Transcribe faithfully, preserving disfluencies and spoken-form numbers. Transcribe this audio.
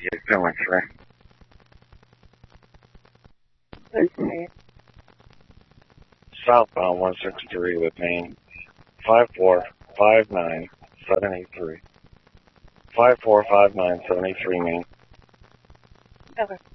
you doing, sir? Okay. Southbound one sixty-three with Maine. five four five nine seven eight three. five four five nine seven eight three, Maine. Okay.